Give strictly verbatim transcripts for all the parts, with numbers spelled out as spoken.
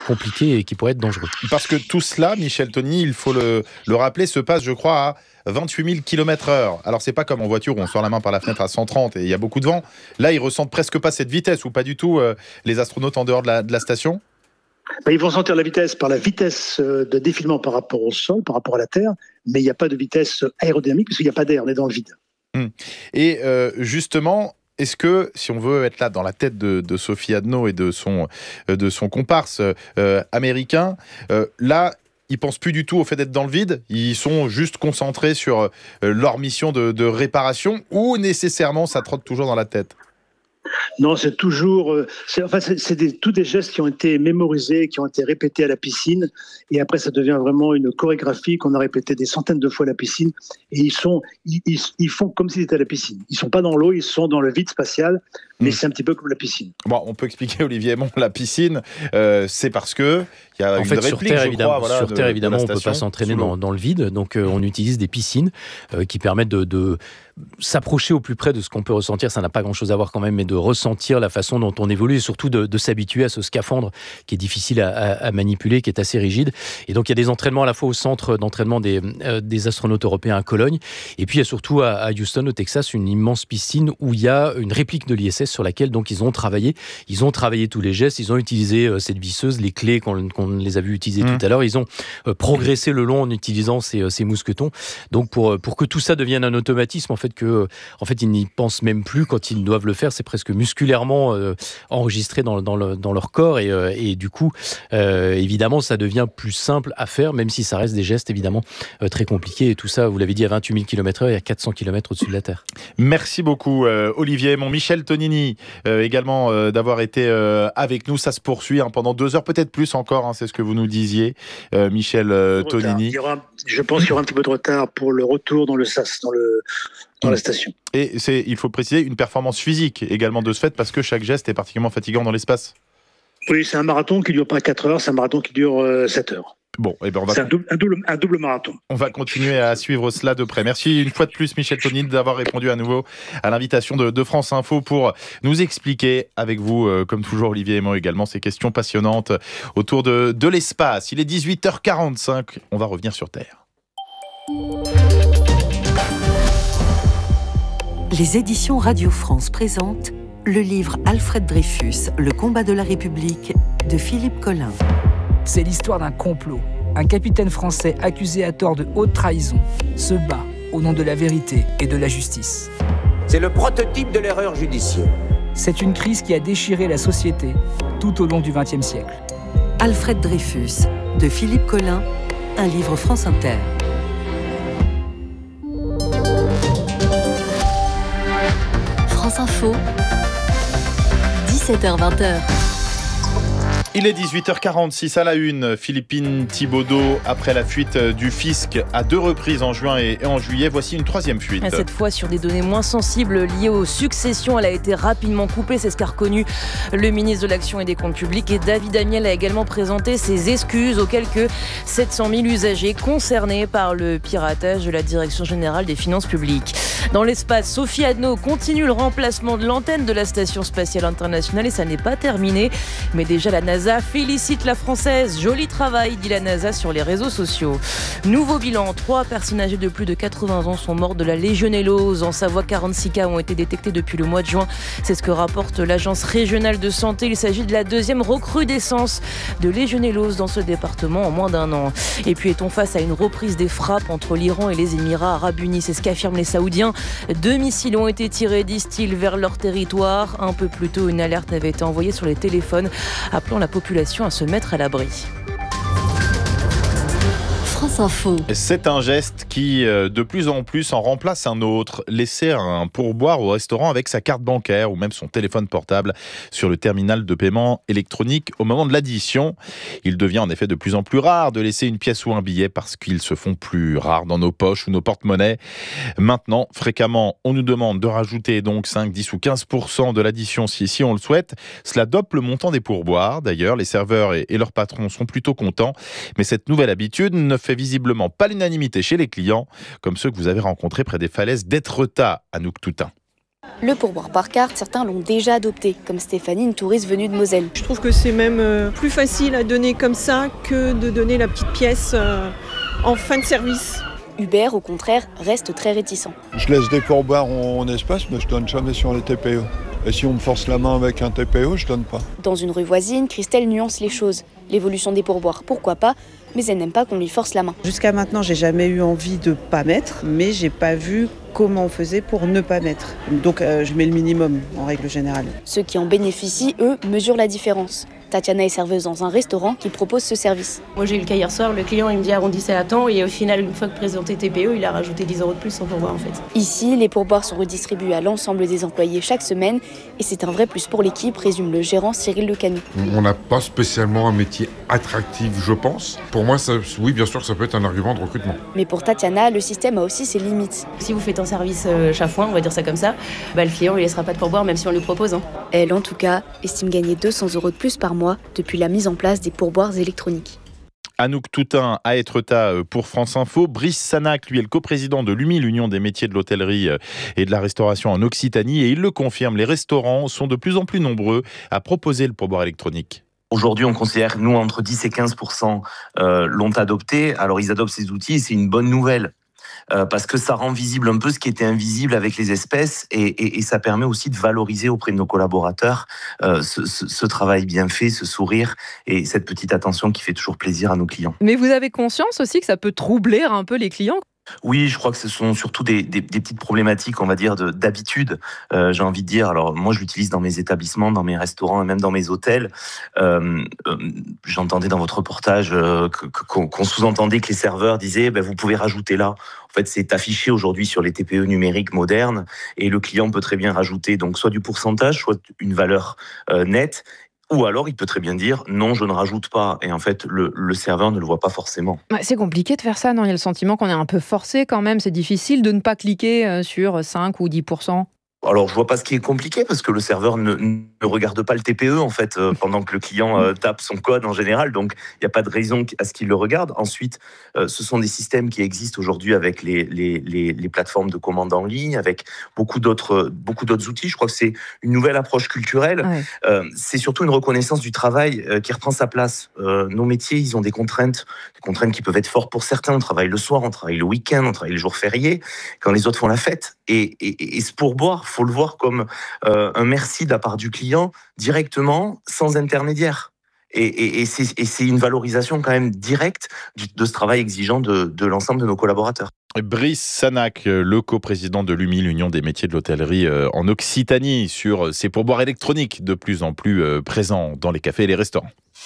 compliqué et qui pourrait être dangereux. Parce que tout cela, Michel Tonini, il faut le, le rappeler, se passe, je crois, à vingt-huit mille kilomètres heure. Alors, c'est pas comme en voiture où on sort la main par la fenêtre à cent trente et il y a beaucoup de vent. Là, ils ressentent presque pas cette vitesse, ou pas du tout, euh, les astronautes en dehors de la, de la station. Ben, ils vont sentir la vitesse par la vitesse de défilement par rapport au sol, par rapport à la Terre, mais il n'y a pas de vitesse aérodynamique parce qu'il n'y a pas d'air, on est dans le vide. Hum. Et euh, justement, est-ce que, si on veut être là dans la tête de, de Sophie Adno et de son, de son comparse euh, américain, euh, là, ils pensent plus du tout au fait d'être dans le vide, ils sont juste concentrés sur euh, leur mission de, de réparation, ou nécessairement ça trotte toujours dans la tête? Non, c'est toujours, c'est, enfin, c'est, c'est des, tous des gestes qui ont été mémorisés, qui ont été répétés à la piscine, et après ça devient vraiment une chorégraphie qu'on a répétée des centaines de fois à la piscine, et ils sont, ils, ils, ils font comme s'ils étaient à la piscine. Ils sont pas dans l'eau, ils sont dans le vide spatial, mais mmh. c'est un petit peu comme la piscine. Bon, on peut expliquer, Olivier Aymon, la piscine, euh, c'est parce que il y a en une fait, réplique, sur Terre, je évidemment, crois, voilà, sur de, Terre, évidemment, on ne peut pas station, s'entraîner dans, dans le vide, donc euh, on utilise des piscines euh, qui permettent de, de s'approcher au plus près de ce qu'on peut ressentir. Ça n'a pas grand-chose à voir quand même, mais de ressentir la façon dont on évolue et surtout de, de s'habituer à ce scaphandre qui est difficile à, à, à manipuler, qui est assez rigide. Et donc, il y a des entraînements à la fois au centre d'entraînement des, euh, des astronautes européens à Cologne, et puis il y a surtout à, à Houston, au Texas, une immense piscine où il y a une réplique de l'I S S sur laquelle donc ils ont travaillé. Ils ont travaillé tous les gestes, ils ont utilisé euh, cette visseuse, les clés qu'on, qu'on les a vu utiliser mmh. tout à l'heure. Ils ont euh, progressé le long en utilisant ces, ces mousquetons. Donc, pour, pour que tout ça devienne un automatisme, en fait, que, en fait, ils n'y pensent même plus quand ils doivent le faire. C'est presque musculairement euh, enregistré dans, dans, le, dans leur corps. Et, euh, et du coup, euh, évidemment, ça devient plus simple à faire, même si ça reste des gestes, évidemment, euh, très compliqués. Et tout ça, vous l'avez dit, à vingt-huit mille kilomètres heure et à quatre cents kilomètres au-dessus de la Terre. Merci beaucoup, euh, Olivier Aymon. Michel Tonini, euh, également, euh, d'avoir été euh, avec nous. Ça se poursuit hein, pendant deux heures, peut-être plus encore. Hein, c'est ce que vous nous disiez, euh, Michel euh, Tonini. Il y aura, je pense qu'il y aura un petit peu de retard pour le retour dans le S A S, dans le... dans la station. Et c'est, il faut préciser, une performance physique également de ce fait, parce que chaque geste est particulièrement fatigant dans l'espace. Oui, c'est un marathon qui ne dure pas quatre heures, c'est un marathon qui dure euh, sept heures. Bon, eh ben on va... C'est un double, un, double, un double marathon. On va continuer à suivre cela de près. Merci une fois de plus, Michel Tonini, d'avoir répondu à nouveau à l'invitation de, de France Info pour nous expliquer avec vous, euh, comme toujours Olivier Aymon également, ces questions passionnantes autour de, de l'espace. Il est dix-huit heures quarante-cinq, on va revenir sur Terre. Les éditions Radio France présentent le livre Alfred Dreyfus, Le combat de la République de Philippe Collin. C'est l'histoire d'un complot. Un capitaine français accusé à tort de haute trahison se bat au nom de la vérité et de la justice. C'est le prototype de l'erreur judiciaire. C'est une crise qui a déchiré la société tout au long du vingtième siècle. Alfred Dreyfus de Philippe Collin, un livre France Inter. France Info, dix-sept heures vingt. Il est dix-huit heures quarante-six à la une. Philippine Thibaudeau, après la fuite du fisc à deux reprises en juin et en juillet, voici une troisième fuite. Cette fois sur des données moins sensibles liées aux successions. Elle a été rapidement coupée, c'est ce qu'a reconnu le ministre de l'Action et des Comptes Publics. Et David Amiel a également présenté ses excuses aux quelques sept cent mille usagers concernés par le piratage de la Direction Générale des Finances Publiques. Dans l'espace, Sophie Adno continue le remplacement de l'antenne de la Station Spatiale Internationale et ça n'est pas terminé. Mais déjà la NASA félicite la Française. Joli travail, dit la NASA sur les réseaux sociaux. Nouveau bilan, trois personnes âgées de plus de quatre-vingts ans sont mortes de la légionellose. En Savoie, quarante-six cas ont été détectés depuis le mois de juin. C'est ce que rapporte l'Agence régionale de santé. Il s'agit de la deuxième recrudescence de légionellose dans ce département en moins d'un an. Et puis est-on face à une reprise des frappes entre l'Iran et les Émirats arabes unis? C'est ce qu'affirment les Saoudiens. Deux missiles ont été tirés, disent-ils, vers leur territoire. Un peu plus tôt, une alerte avait été envoyée sur les téléphones, appelant la population à se mettre à l'abri. France Info. C'est un geste qui, de plus en plus, en remplace un autre. Laisser un pourboire au restaurant avec sa carte bancaire ou même son téléphone portable sur le terminal de paiement électronique au moment de l'addition. Il devient en effet de plus en plus rare de laisser une pièce ou un billet parce qu'ils se font plus rares dans nos poches ou nos porte-monnaies. Maintenant, fréquemment, on nous demande de rajouter donc cinq, dix ou quinze pour cent de l'addition si, si on le souhaite. Cela dope le montant des pourboires. D'ailleurs, les serveurs et, et leurs patrons sont plutôt contents. Mais cette nouvelle habitude ne fait visiblement pas l'unanimité chez les clients, comme ceux que vous avez rencontrés près des falaises d'Étretat à Nouakchott. Le pourboire par carte, certains l'ont déjà adopté, comme Stéphanie, une touriste venue de Moselle. Je trouve que c'est même euh, plus facile à donner comme ça que de donner la petite pièce euh, en fin de service. Hubert, au contraire, reste très réticent. Je laisse des pourboires en, en espèces, mais je donne jamais sur les T P E. Et si on me force la main avec un T P E, je donne pas. Dans une rue voisine, Christelle nuance les choses. L'évolution des pourboires, pourquoi pas, mais elle n'aime pas qu'on lui force la main. Jusqu'à maintenant, j'ai jamais eu envie de pas mettre, mais j'ai pas vu comment on faisait pour ne pas mettre. Donc euh, je mets le minimum en règle générale. Ceux qui en bénéficient, eux, mesurent la différence. Tatiana est serveuse dans un restaurant qui propose ce service. Moi j'ai eu le cas hier soir, le client il me dit arrondissez à temps et au final une fois que présenté T P E, il a rajouté dix euros de plus sans pourboire en fait. Ici, les pourboires sont redistribués à l'ensemble des employés chaque semaine et c'est un vrai plus pour l'équipe, résume le gérant Cyril Lecanu. On n'a pas spécialement un métier attractif, je pense. Pour moi, ça, oui bien sûr ça peut être un argument de recrutement. Mais pour Tatiana, le système a aussi ses limites. Si vous faites un service euh, chafouin, on va dire ça comme ça, bah, le client il laissera pas de pourboire même si on lui propose. Hein. Elle en tout cas estime gagner deux cents euros de plus par mois depuis la mise en place des pourboires électroniques. Anouk Toutain à Étretat pour France Info. Brice Sanac, lui, est le coprésident de l'U M I, l'Union des métiers de l'hôtellerie et de la restauration en Occitanie. Et il le confirme, les restaurants sont de plus en plus nombreux à proposer le pourboire électronique. Aujourd'hui, on considère, nous, entre dix et quinze pour cent euh, l'ont adopté. Alors, ils adoptent ces outils et c'est une bonne nouvelle. Euh, parce que ça rend visible un peu ce qui était invisible avec les espèces et, et, et ça permet aussi de valoriser auprès de nos collaborateurs euh, ce, ce, ce travail bien fait, ce sourire et cette petite attention qui fait toujours plaisir à nos clients. Mais vous avez conscience aussi que ça peut troubler un peu les clients ? Oui, je crois que ce sont surtout des, des, des petites problématiques, on va dire, de, d'habitude, euh, j'ai envie de dire. Alors, moi, je l'utilise dans mes établissements, dans mes restaurants et même dans mes hôtels. Euh, euh, j'entendais dans votre reportage euh, que, qu'on, qu'on sous-entendait que les serveurs disaient ben, « vous pouvez rajouter là ». En fait, c'est affiché aujourd'hui sur les T P E numériques modernes et le client peut très bien rajouter donc soit du pourcentage, soit une valeur euh, nette. Ou alors, il peut très bien dire « non, je ne rajoute pas ». Et en fait, le, le serveur ne le voit pas forcément. C'est compliqué de faire ça, non ? Il y a le sentiment qu'on est un peu forcé quand même. C'est difficile de ne pas cliquer sur cinq ou dix pour cent. Alors, je vois pas ce qui est compliqué parce que le serveur ne, ne regarde pas le T P E en fait euh, pendant que le client euh, tape son code en général. Donc, il n'y a pas de raison à ce qu'il le regarde. Ensuite, euh, ce sont des systèmes qui existent aujourd'hui avec les, les, les, les plateformes de commande en ligne, avec beaucoup d'autres, beaucoup d'autres outils. Je crois que c'est une nouvelle approche culturelle. Ouais. Euh, c'est surtout une reconnaissance du travail euh, qui reprend sa place. Euh, nos métiers, ils ont des contraintes, des contraintes qui peuvent être fortes pour certains. On travaille le soir, on travaille le week-end, on travaille les jours fériés, quand les autres font la fête. Et, et, et ce pourboire, faut le voir comme euh, un merci de la part du client directement, sans intermédiaire. Et, et, et, c'est, et c'est une valorisation quand même directe du, de ce travail exigeant de, de l'ensemble de nos collaborateurs. Brice Sanac, le coprésident de l'U M I, l'Union des métiers de l'hôtellerie en Occitanie, sur ces pourboires électroniques de plus en plus présents dans les cafés et les restaurants.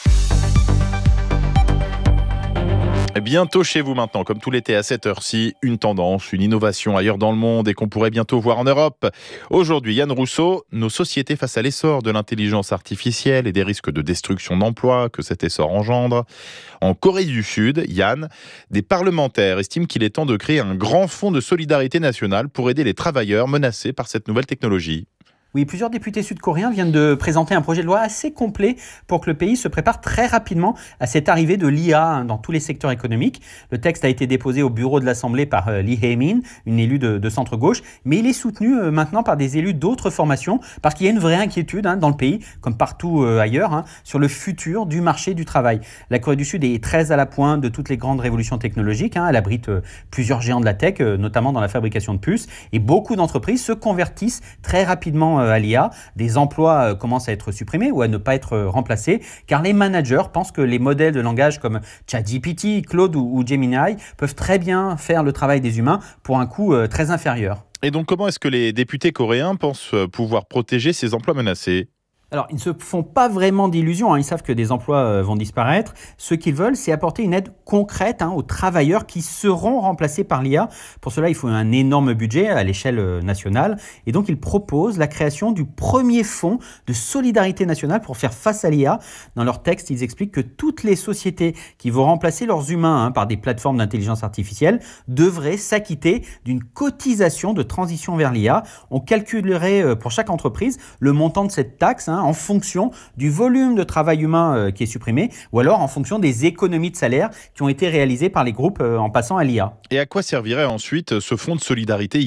Bientôt chez vous maintenant, comme tout l'été à cette heure-ci, une tendance, une innovation ailleurs dans le monde et qu'on pourrait bientôt voir en Europe. Aujourd'hui, Yann Rousseau, nos sociétés face à l'essor de l'intelligence artificielle et des risques de destruction d'emplois que cet essor engendre. En Corée du Sud, Yann, des parlementaires estiment qu'il est temps de créer un grand fonds de solidarité nationale pour aider les travailleurs menacés par cette nouvelle technologie. Oui, plusieurs députés sud-coréens viennent de présenter un projet de loi assez complet pour que le pays se prépare très rapidement à cette arrivée de l'I A dans tous les secteurs économiques. Le texte a été déposé au bureau de l'Assemblée par Lee Hae-min, une élue de, de centre-gauche, mais il est soutenu euh, maintenant par des élus d'autres formations parce qu'il y a une vraie inquiétude hein, dans le pays, comme partout euh, ailleurs, hein, sur le futur du marché du travail. La Corée du Sud est très à la pointe de toutes les grandes révolutions technologiques. Hein. Elle abrite euh, plusieurs géants de la tech, euh, notamment dans la fabrication de puces, et beaucoup d'entreprises se convertissent très rapidement euh, à l'I A. Des emplois commencent à être supprimés ou à ne pas être remplacés, car les managers pensent que les modèles de langage comme ChatGPT, Claude ou Gemini peuvent très bien faire le travail des humains pour un coût très inférieur. Et donc, comment est-ce que les députés coréens pensent pouvoir protéger ces emplois menacés ? Alors, ils ne se font pas vraiment d'illusions, hein. Ils savent que des emplois euh, vont disparaître. Ce qu'ils veulent, c'est apporter une aide concrète hein, aux travailleurs qui seront remplacés par l'I A. Pour cela, il faut un énorme budget à l'échelle euh, nationale. Et donc, ils proposent la création du premier fonds de solidarité nationale pour faire face à l'I A. Dans leur texte, ils expliquent que toutes les sociétés qui vont remplacer leurs humains hein, par des plateformes d'intelligence artificielle devraient s'acquitter d'une cotisation de transition vers l'I A. On calculerait euh, pour chaque entreprise le montant de cette taxe hein, en fonction du volume de travail humain euh, qui est supprimé ou alors en fonction des économies de salaire qui ont été réalisées par les groupes euh, en passant à l'I A. Et à quoi servirait ensuite ce fonds de solidarité I A ?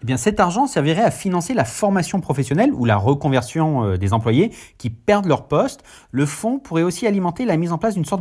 Eh bien, cet argent servirait à financer la formation professionnelle ou la reconversion des employés qui perdent leur poste. Le fonds pourrait aussi alimenter la mise en place d'une sorte